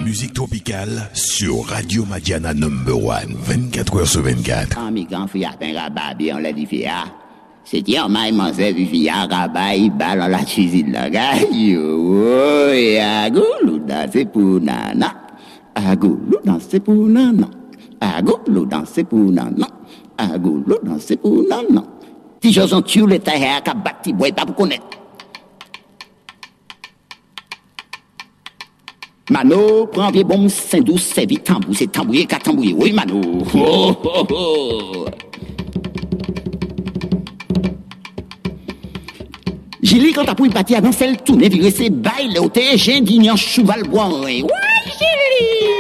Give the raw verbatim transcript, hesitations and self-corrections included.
musique tropicale sur Radio Madiana Number One, vingt-quatre heures sur vingt-quatre. Quand mes grands filles atteignent rabat, bien, on l'a dit, fia. C'était en maille, mon zèle, fia, rabat, il balle dans la cuisine, là, gars. Yo, et à goulou, danser pour nana. À goulou, danser pour nana. À goulou, danser pour nana. À goulou, danser pour nana. Si j'ose en tuer les tailles, à bâti, boy, pas pour connaître. Mano, prends vieux bon, c'est douce, c'est vite tambou, c'est tambouillé, qu'à tambouillé. Oui, Mano. Oh, oh, oh. J'ai quand t'as pu y partir avant celle tourner, virer ses bails, le hôtel, j'ai dignan cheval bois. Ouais, j'ai